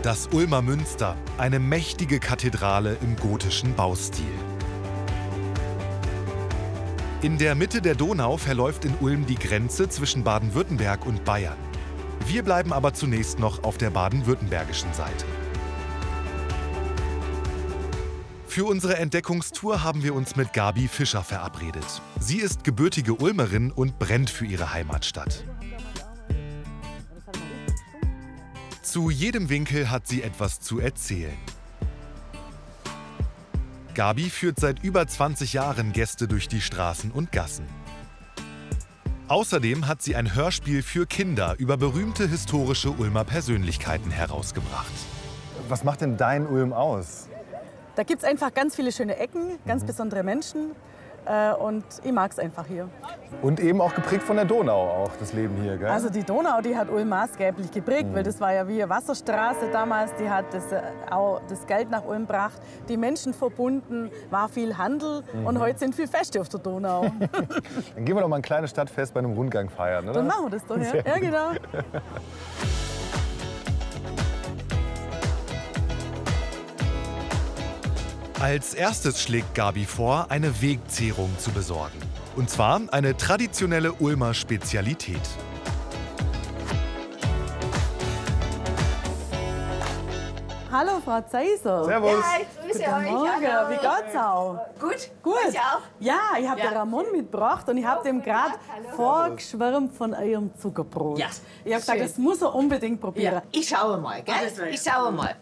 Das Ulmer Münster, eine mächtige Kathedrale im gotischen Baustil. In der Mitte der Donau verläuft in Ulm die Grenze zwischen Baden-Württemberg und Bayern. Wir bleiben aber zunächst noch auf der baden-württembergischen Seite. Für unsere Entdeckungstour haben wir uns mit Gabi Fischer verabredet. Sie ist gebürtige Ulmerin und brennt für ihre Heimatstadt. Zu jedem Winkel hat sie etwas zu erzählen. Gabi führt seit über 20 Jahren Gäste durch die Straßen und Gassen. Außerdem hat sie ein Hörspiel für Kinder über berühmte historische Ulmer Persönlichkeiten herausgebracht. Was macht denn dein Ulm aus? Da gibt es einfach ganz viele schöne Ecken, ganz besondere Menschen. Und ich mag es einfach hier. Und eben auch geprägt von der Donau, auch das Leben hier, gell? Also die Donau, die hat Ulm maßgeblich geprägt, weil das war ja wie eine Wasserstraße damals. Die hat auch das Geld nach Ulm gebracht, die Menschen verbunden, war viel Handel und heute sind viele Feste auf der Donau. Dann gehen wir doch mal ein kleines Stadtfest bei einem Rundgang feiern, oder? Dann machen wir das doch, ja. Ja, genau. Als erstes schlägt Gabi vor, eine Wegzehrung zu besorgen. Und zwar eine traditionelle Ulmer Spezialität. Hallo, Frau Zeiser. Servus. Ja, ich grüße euch. Morgen, Hallo. wie geht's auch? Gut? Gut. Euch auch? Ja, ich habe Ja. den Ramon mitgebracht und ich habe dem gerade vorgeschwärmt von eurem Zuckerbrot. Ja, Ich habe gesagt, schön. das muss er unbedingt probieren. Ja. Ich schaue mal, gell? Alles klar. Ich schaue mal.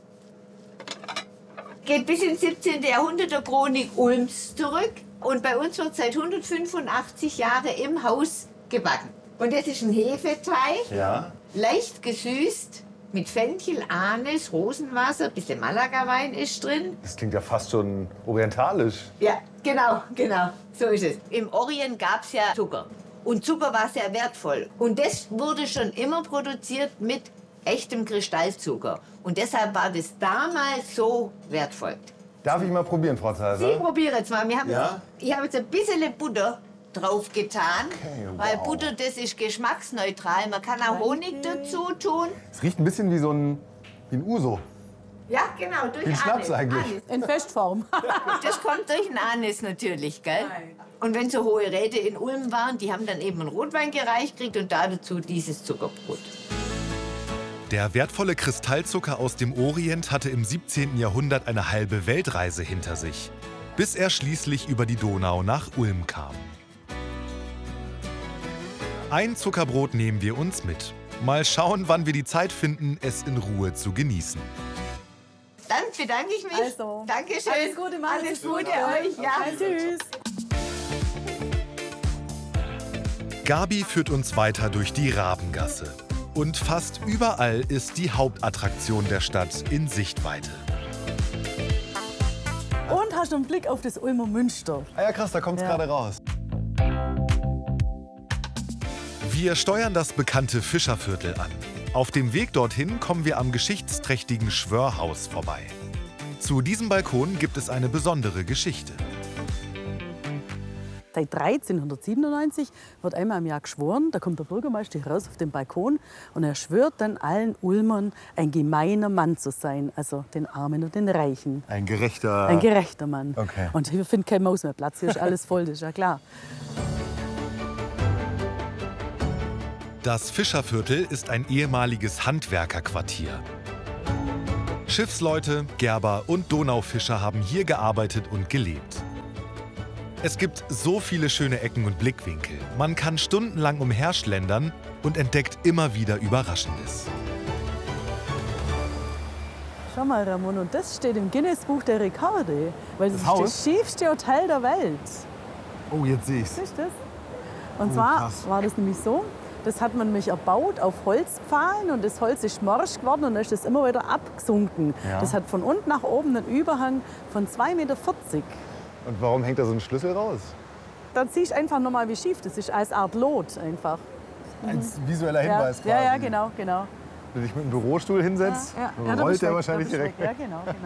Geht bis ins 17. Jahrhundert der Chronik Ulms zurück. Und bei uns wird seit 185 Jahren im Haus gebacken. Und das ist ein Hefeteig, Ja. leicht gesüßt, mit Fenchel, Anis, Rosenwasser, ein bisschen Malaga-Wein ist drin. Das klingt ja fast schon orientalisch. Ja, genau, so ist es. Im Orient gab es ja Zucker. Und Zucker war sehr wertvoll. Und das wurde schon immer produziert mit echtem Kristallzucker. Und deshalb war das damals so wertvoll. Darf ich mal probieren, Frau Sie Zeiser? probieren jetzt mal. Ja? Ich habe jetzt ein bisschen Butter drauf getan. Okay, Weil wow. Butter, das ist geschmacksneutral. Man kann auch Honig dazu tun. Es riecht ein bisschen wie so ein Uso. Ja, genau, durch Wie ein Schnaps eigentlich. Anis. In Festform. Das kommt durch den Anis natürlich, gell? Und wenn so hohe Räte in Ulm waren, die haben dann eben einen Rotwein gereicht gekriegt und dazu dieses Zuckerbrot. Der wertvolle Kristallzucker aus dem Orient hatte im 17. Jahrhundert eine halbe Weltreise hinter sich, bis er schließlich über die Donau nach Ulm kam. Ein Zuckerbrot nehmen wir uns mit. Mal schauen, wann wir die Zeit finden, es in Ruhe zu genießen. Dann bedanke ich mich. Also, Dankeschön. alles Gute, Mann. Alles Gute euch. Ja. Tschüss. Gabi führt uns weiter durch die Rabengasse. Und fast überall ist die Hauptattraktion der Stadt in Sichtweite. Und hast du einen Blick auf das Ulmer Münster. Ah ja, krass, da kommt's Ja. gerade raus. Wir steuern das bekannte Fischerviertel an. Auf dem Weg dorthin kommen wir am geschichtsträchtigen Schwörhaus vorbei. Zu diesem Balkon gibt es eine besondere Geschichte. Seit 1397 wird einmal im Jahr geschworen, da kommt der Bürgermeister heraus auf den Balkon und er schwört dann allen Ulmern, ein gemeiner Mann zu sein, also den Armen und den Reichen. Ein gerechter... Ein gerechter Mann. Okay. Und hier findet kein Maus mehr Platz, hier ist alles voll, das ist ja klar. Das Fischerviertel ist ein ehemaliges Handwerkerquartier. Schiffsleute, Gerber und Donaufischer haben hier gearbeitet und gelebt. Es gibt so viele schöne Ecken und Blickwinkel. Man kann stundenlang umherschlendern und entdeckt immer wieder Überraschendes. Schau mal, Ramon, und das steht im Guinness-Buch der Rekorde, weil das ist Haus? das schiefste Hotel der Welt. Oh, jetzt sehe ich's. Siehst du das? Und zwar krass. war das nämlich so, das hat man nämlich erbaut auf Holzpfahlen und das Holz ist morsch geworden und dann ist das immer wieder abgesunken. Ja. Das hat von unten nach oben einen Überhang von 2,40 Meter. Und warum hängt da so ein Schlüssel raus? Dann siehst du einfach nochmal, wie schief das ist, als Art Lot einfach. Als visueller Ja, Hinweis quasi. ja, genau. Wenn du dich mit einem Bürostuhl hinsetzt, da rollt bist du der weg, wahrscheinlich da bist du direkt weg. Ja, genau.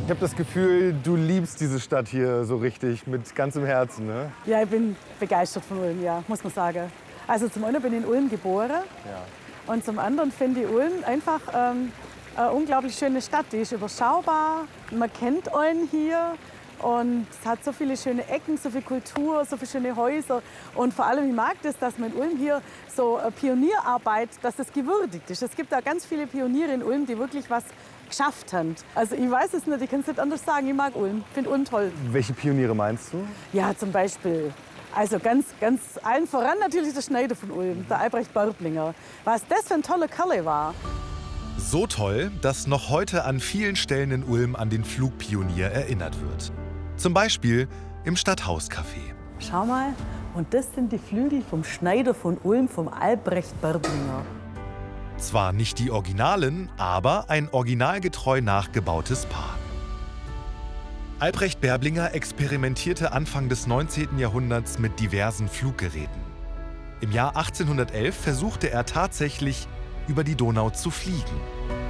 Ich habe das Gefühl, du liebst diese Stadt hier so richtig mit ganzem Herzen, ne? Ja, ich bin begeistert von Ulm, ja, muss man sagen. Also zum einen bin ich in Ulm geboren und zum anderen finde ich Ulm einfach eine unglaublich schöne Stadt. Die ist überschaubar, man kennt Ulm hier und es hat so viele schöne Ecken, so viel Kultur, so viele schöne Häuser. Und vor allem, ich mag das, dass man in Ulm hier so eine Pionierarbeit, dass das gewürdigt ist. Es gibt da ganz viele Pioniere in Ulm, die wirklich was geschafft haben. Also ich weiß es nicht, ich kann es nicht anders sagen, ich mag Ulm, finde Ulm toll. Welche Pioniere meinst du? Ja, zum Beispiel, also ganz allen voran natürlich der Schneider von Ulm, der Albrecht Börblinger. Was das für ein toller Kerl war. So toll, dass noch heute an vielen Stellen in Ulm an den Flugpionier erinnert wird. Zum Beispiel im Stadthauscafé. Schau mal, und das sind die Flügel vom Schneider von Ulm, vom Albrecht Börblinger. Zwar nicht die Originalen, aber ein originalgetreu nachgebautes Paar. Albrecht Börblinger experimentierte Anfang des 19. Jahrhunderts mit diversen Fluggeräten. Im Jahr 1811 versuchte er tatsächlich, über die Donau zu fliegen.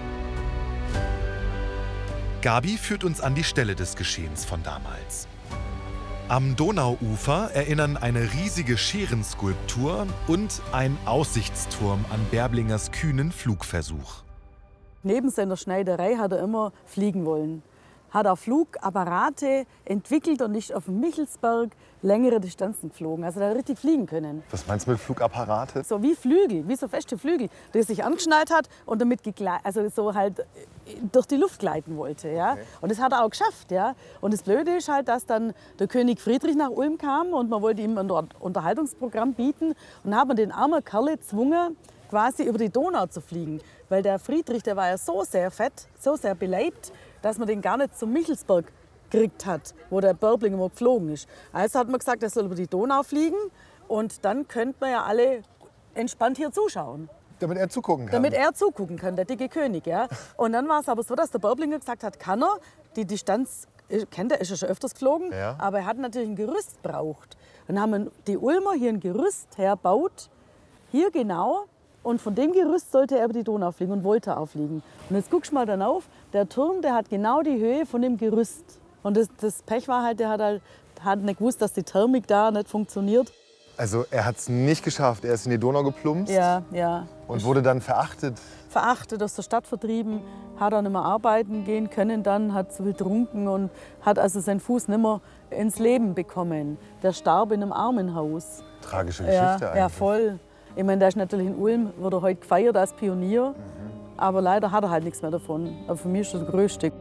Gabi führt uns an die Stelle des Geschehens von damals. Am Donauufer erinnern eine riesige Scherenskulptur und ein Aussichtsturm an Börblingers kühnen Flugversuch. Neben seiner Schneiderei hat er immer fliegen wollen. Hat auch Flugapparate entwickelt und ist auf dem Michelsberg längere Distanzen geflogen. Also er hat richtig fliegen können. Was meinst du mit Flugapparate? So wie Flügel, wie so feste Flügel, die er sich angeschnallt hat und damit also so halt durch die Luft gleiten wollte. Ja? Okay. Und das hat er auch geschafft. Ja? Und das Blöde ist halt, dass dann der König Friedrich nach Ulm kam und man wollte ihm ein Unterhaltungsprogramm bieten. Und haben den armen Kerl gezwungen, quasi über die Donau zu fliegen. Weil der Friedrich, der war ja so sehr fett, so sehr beleibt, dass man den gar nicht zum Michelsberg gekriegt hat, wo der Börblinger mal geflogen ist. Also hat man gesagt, er soll über die Donau fliegen und dann könnte man ja alle entspannt hier zuschauen. Damit er zugucken kann. Damit er zugucken kann, der dicke König. Ja. Und dann war es aber so, dass der Börblinger gesagt hat, kann er, die Distanz kennt er, ist ja schon öfters geflogen, aber er hat natürlich ein Gerüst braucht. Dann haben die Ulmer hier ein Gerüst hergebaut, hier genau. Und von dem Gerüst sollte er über die Donau fliegen und wollte auch fliegen. Und jetzt guckst du mal dann auf, der Turm, der hat genau die Höhe von dem Gerüst. Und das Pech war halt, der hat nicht gewusst, dass die Thermik da nicht funktioniert. Also er hat es nicht geschafft, er ist in die Donau geplumpst ja. Und wurde dann verachtet. Verachtet, aus der Stadt vertrieben, hat auch nicht mehr arbeiten gehen können dann, hat zu viel getrunken und hat also seinen Fuß nicht mehr ins Leben bekommen. Der starb in einem Armenhaus. Tragische Geschichte eigentlich. Ja, voll. Ich meine, der ist natürlich in Ulm, wird er heute gefeiert als Pionier. Aber leider hat er halt nichts mehr davon. Aber für mich ist das Größte.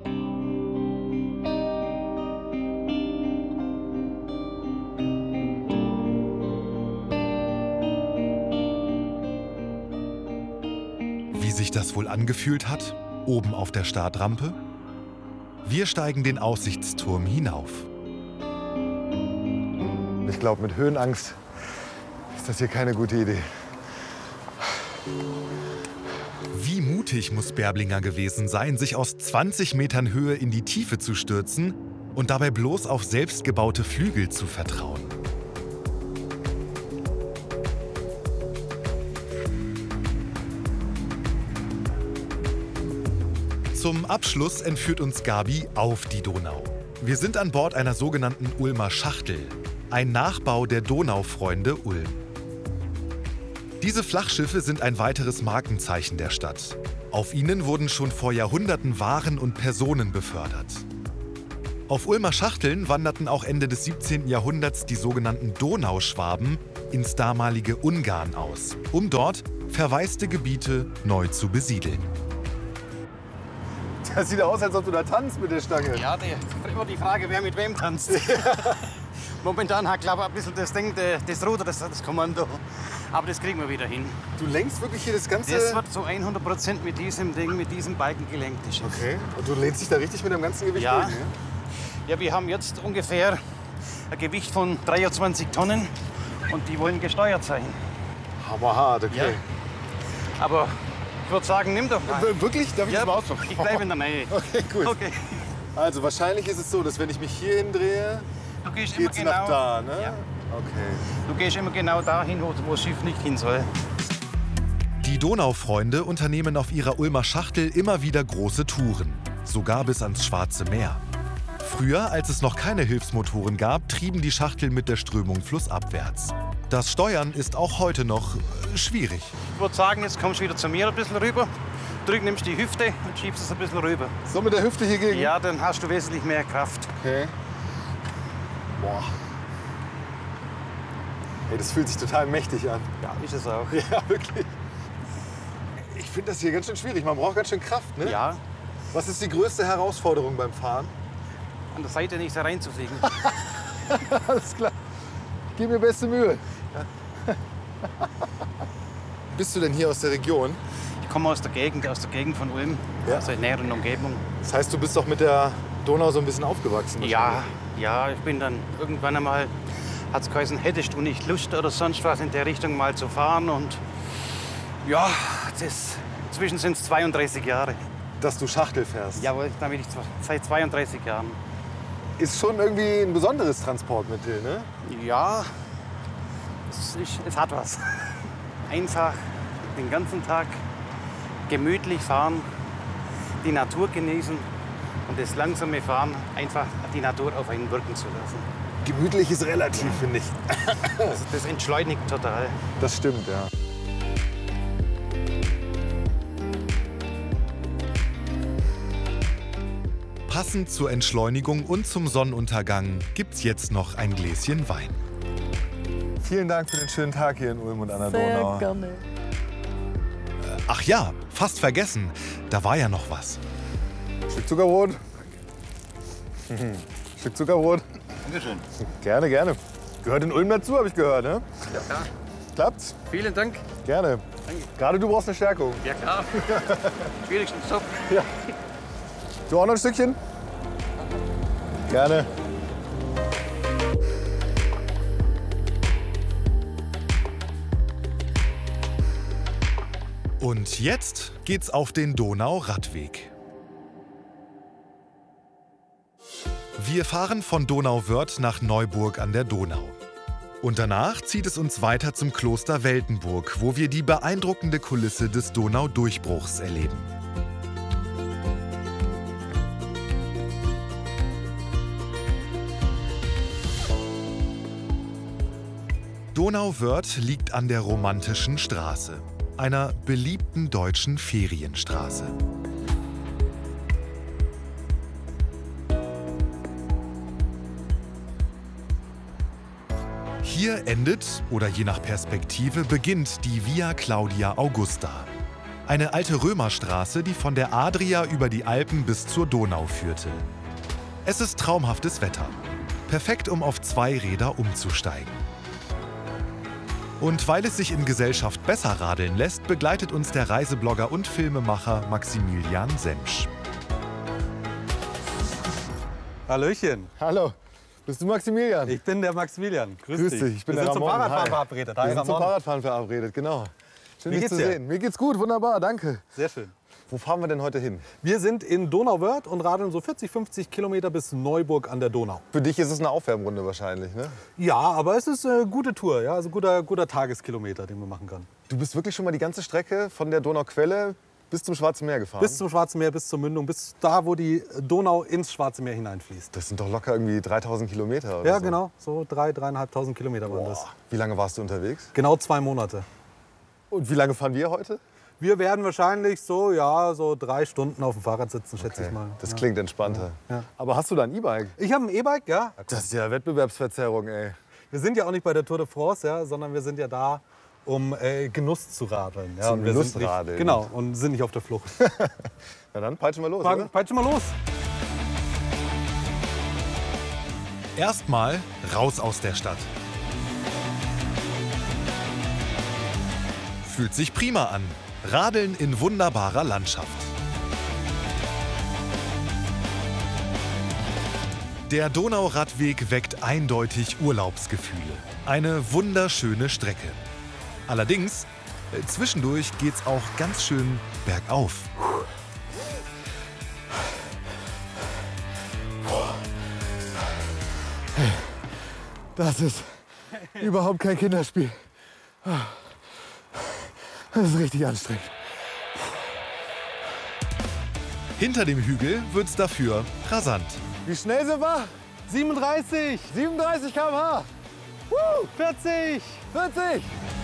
Wie sich das wohl angefühlt hat, oben auf der Startrampe? Wir steigen den Aussichtsturm hinauf. Ich glaube, mit Höhenangst ist das hier keine gute Idee. Wie mutig muss Börblinger gewesen sein, sich aus 20 Metern Höhe in die Tiefe zu stürzen und dabei bloß auf selbstgebaute Flügel zu vertrauen. Zum Abschluss entführt uns Gabi auf die Donau. Wir sind an Bord einer sogenannten Ulmer Schachtel, ein Nachbau der Donaufreunde Ulm. Diese Flachschiffe sind ein weiteres Markenzeichen der Stadt. Auf ihnen wurden schon vor Jahrhunderten Waren und Personen befördert. Auf Ulmer Schachteln wanderten auch Ende des 17. Jahrhunderts die sogenannten Donauschwaben ins damalige Ungarn aus, um dort verwaiste Gebiete neu zu besiedeln. Das sieht aus, als ob du da tanzt mit der Stange. Ja, immer die Frage, wer mit wem tanzt. Momentan hat, glaube ich, ein bisschen das Ding, das Ruder, das Kommando. Aber das kriegen wir wieder hin. Du lenkst wirklich hier das Ganze? Das wird so 100% mit diesem Ding, mit diesem Balken gelenkt. Okay. Und du lehnst dich da richtig mit deinem ganzen Gewicht durch, ne? Ja, wir haben jetzt ungefähr ein Gewicht von 23 Tonnen und die wollen gesteuert sein. Hammerhart, okay. Ja. Aber ich würde sagen, nimm doch mal. Wirklich? Darf ich das mal ausprobieren? Ich bleibe in der Nähe. Okay, gut. Okay. Also wahrscheinlich ist es so, dass wenn ich mich hier hindrehe, Du gehst geht's immer genau nach da, ne? Ja. Okay. Du gehst immer genau dahin, wo das Schiff nicht hin soll. Die Donaufreunde unternehmen auf ihrer Ulmer Schachtel immer wieder große Touren, sogar bis ans Schwarze Meer. Früher, als es noch keine Hilfsmotoren gab, trieben die Schachteln mit der Strömung flussabwärts. Das Steuern ist auch heute noch schwierig. Ich würde sagen, jetzt kommst du wieder zu mir ein bisschen rüber. Drück, nimmst die Hüfte und schiebst es ein bisschen rüber. So mit der Hüfte hier gegen? Ja, dann hast du wesentlich mehr Kraft. Okay. Boah. Ey, das fühlt sich total mächtig an. Ja, ist es auch. Ja, wirklich. Ich finde das hier ganz schön schwierig. Man braucht ganz schön Kraft, ne? Ja, Was ist die größte Herausforderung beim Fahren? an der Seite nicht so reinzufliegen. Alles klar. Ich gebe mir beste Mühe. Bist du denn hier aus der Region? Ich komme aus der Gegend von Ulm, Ja. aus der näheren Umgebung. Das heißt, du bist doch mit der Donau so ein bisschen aufgewachsen? Ja, ja, ich bin dann irgendwann einmal, hat es geheißen, hättest du nicht Lust oder sonst was in der Richtung mal zu fahren. Und ja, inzwischen sind es 32 Jahre. Dass du Schachtel fährst. Jawohl, damit ich seit 32 Jahren. Ist schon irgendwie ein besonderes Transportmittel, ne? Ja, es hat was. Einfach den ganzen Tag gemütlich fahren, die Natur genießen und das langsame Fahren einfach die Natur auf einen wirken zu lassen. Gemütlich ist relativ, finde ich. Das entschleunigt total. Das stimmt, ja. Passend zur Entschleunigung und zum Sonnenuntergang gibt's jetzt noch ein Gläschen Wein. Vielen Dank für den schönen Tag hier in Ulm und an der Sehr Donau. gerne. Ach ja, fast vergessen, da war ja noch was. Stück Zuckerbrot. Stück Zuckerbrot. Dankeschön. Gerne, gerne. Gehört in Ulm dazu, habe ich gehört, ne? Ja, klar. Klappt's? Vielen Dank. Gerne. Danke. Gerade du brauchst eine Stärkung. Ja, klar. Schwierigsten Job. Du auch noch ein Stückchen? Gerne. Und jetzt geht's auf den Donau-Radweg. Wir fahren von Donauwörth nach Neuburg an der Donau. Und danach zieht es uns weiter zum Kloster Weltenburg, wo wir die beeindruckende Kulisse des Donaudurchbruchs erleben. Donauwörth liegt an der Romantischen Straße, einer beliebten deutschen Ferienstraße. Hier endet, oder je nach Perspektive, beginnt die Via Claudia Augusta. Eine alte Römerstraße, die von der Adria über die Alpen bis zur Donau führte. Es ist traumhaftes Wetter. Perfekt, um auf 2 Räder umzusteigen. Und weil es sich in Gesellschaft besser radeln lässt, begleitet uns der Reiseblogger und Filmemacher Maximilian Semsch. Hallöchen, Hallo. Bist du Maximilian? ich bin der Maximilian. Grüß dich, ich bin Wir der sind zum Ramon. Fahrradfahren Hi. verabredet. Wir Hi, sind zum Ramon. Fahrradfahren verabredet, genau. Schön, Wie dich geht's zu dir? sehen. Mir geht's gut, wunderbar, danke. Sehr schön. Wo fahren wir denn heute hin? Wir sind in Donauwörth und radeln so 40, 50 Kilometer bis Neuburg an der Donau. Für dich ist es eine Aufwärmrunde wahrscheinlich, ne? Ja, aber es ist eine gute Tour, ja? Also guter Tageskilometer, den man machen kann. Du bist wirklich schon mal die ganze Strecke von der Donauquelle bis zum Schwarzen Meer gefahren? Bis zum Schwarzen Meer, bis zur Mündung, bis da, wo die Donau ins Schwarze Meer hineinfließt. Das sind doch locker irgendwie 3000 Kilometer oder Ja, so. genau, so 3.500 Kilometer waren das. Boah. Wie lange warst du unterwegs? Genau 2 Monate. Und wie lange fahren wir heute? Wir werden wahrscheinlich so 3 Stunden auf dem Fahrrad sitzen, schätze ich mal. Das Ja. klingt entspannter. Ja. Aber hast du da ein E-Bike? Ich habe ein E-Bike, ja. Das ist ja Wettbewerbsverzerrung, ey. Wir sind ja auch nicht bei der Tour de France, ja, sondern wir sind ja da, um Genuss zu radeln. Ja, Zum und wir sind Genussradeln. nicht, genau, und sind nicht auf der Flucht. Na dann, peitschen wir los, oder? Peitsche mal los. Erstmal raus aus der Stadt. Fühlt sich prima an. Radeln in wunderbarer Landschaft. Der Donauradweg weckt eindeutig Urlaubsgefühle. Eine wunderschöne Strecke. Allerdings, zwischendurch geht's auch ganz schön bergauf. Das ist überhaupt kein Kinderspiel. Das ist richtig anstrengend. Hinter dem Hügel wird's dafür rasant. Wie schnell sind wir? 37, 37 km/h. 40. 40.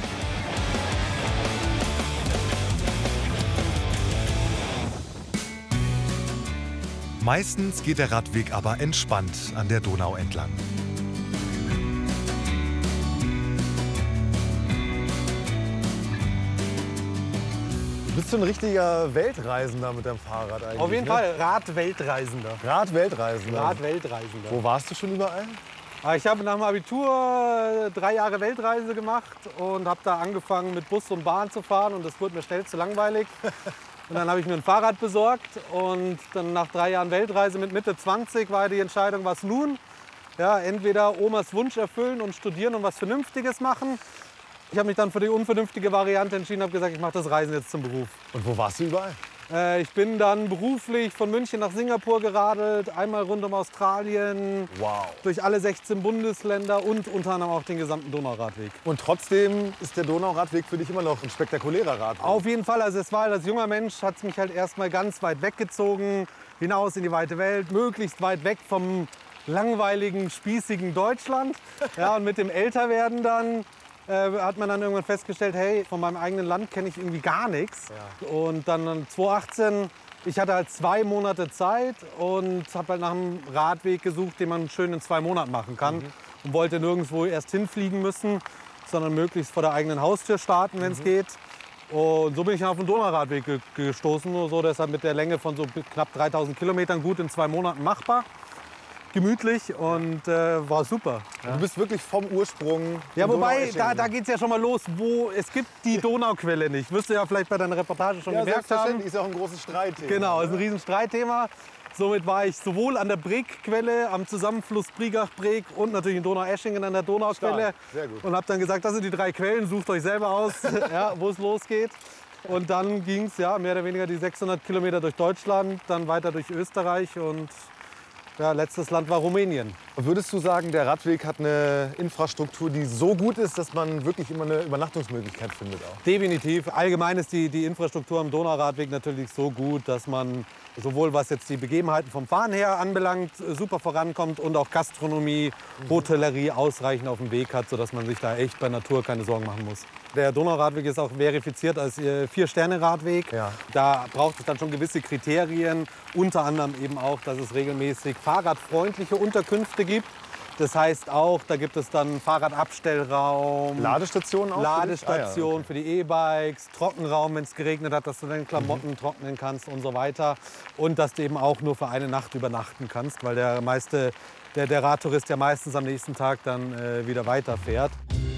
Meistens geht der Radweg aber entspannt an der Donau entlang. Du bist so ein richtiger Weltreisender mit deinem Fahrrad eigentlich. Auf jeden ne? Fall Radweltreisender. Radweltreisender. Radweltreisender. Wo warst du schon überall? Ich habe nach dem Abitur 3 Jahre Weltreise gemacht und habe da angefangen mit Bus und Bahn zu fahren und das wurde mir schnell zu langweilig. Und dann habe ich mir ein Fahrrad besorgt und dann nach 3 Jahren Weltreise mit Mitte 20 war die Entscheidung, was nun? Ja, entweder Omas Wunsch erfüllen und studieren und was Vernünftiges machen. Ich habe mich dann für die unvernünftige Variante entschieden, habe gesagt, ich mache das Reisen jetzt zum Beruf. Und wo warst du überall? Ich bin dann beruflich von München nach Singapur geradelt, einmal rund um Australien, Wow. durch alle 16 Bundesländer und unter anderem auch den gesamten Donauradweg. Und trotzdem ist der Donauradweg für dich immer noch ein spektakulärer Radweg. Auf jeden Fall, also es war als junger Mensch, hat es mich halt erstmal ganz weit weggezogen, hinaus in die weite Welt, möglichst weit weg vom langweiligen, spießigen Deutschland. Ja, und mit dem Älterwerden dann hat man dann irgendwann festgestellt, hey, von meinem eigenen Land kenne ich irgendwie gar nichts. Ja. Und dann 2018, ich hatte halt 2 Monate Zeit und habe halt nach einem Radweg gesucht, den man schön in 2 Monaten machen kann. Und wollte nirgendwo erst hinfliegen müssen, sondern möglichst vor der eigenen Haustür starten, wenn es geht. Und so bin ich auf den Donauradweg gestoßen, nur so deshalb mit der Länge von so knapp 3000 Kilometern gut in 2 Monaten machbar. Gemütlich und war super. Ja. Du bist wirklich vom Ursprung. Ja, wobei, da geht es ja schon mal los, wo es gibt die Donauquelle nicht. Wirst du ja vielleicht bei deiner Reportage schon gemerkt haben. Ist ja auch ein großes Streitthema. Genau, ist ein Riesenstreitthema. Somit war ich sowohl an der Bregquelle, am Zusammenfluss Brigach-Breg und natürlich in Donaueschingen an der Donauquelle. Sehr gut. Und habe dann gesagt, das sind die 3 Quellen, sucht euch selber aus, ja, wo es losgeht. Und dann ging es ja, mehr oder weniger die 600 Kilometer durch Deutschland, dann weiter durch Österreich und ja, letztes Land war Rumänien. Würdest du sagen, der Radweg hat eine Infrastruktur, die so gut ist, dass man wirklich immer eine Übernachtungsmöglichkeit findet auch? Definitiv. Allgemein ist die Infrastruktur am Donauradweg natürlich so gut, dass man sowohl was jetzt die Begebenheiten vom Fahren her anbelangt, super vorankommt und auch Gastronomie, Hotellerie ausreichend auf dem Weg hat, sodass man sich da echt bei Natur keine Sorgen machen muss. Der Donauradweg ist auch verifiziert als 4-Sterne-Radweg. Ja. Da braucht es dann schon gewisse Kriterien, unter anderem eben auch, dass es regelmäßig fahrradfreundliche Unterkünfte gibt. Das heißt auch, da gibt es dann Fahrradabstellraum, Ladestationen auch? Ladestation für die E-Bikes, Trockenraum, wenn es geregnet hat, dass du deine Klamotten trocknen kannst und so weiter. Und dass du eben auch nur für eine Nacht übernachten kannst, weil der Radtourist ja meistens am nächsten Tag dann wieder weiterfährt.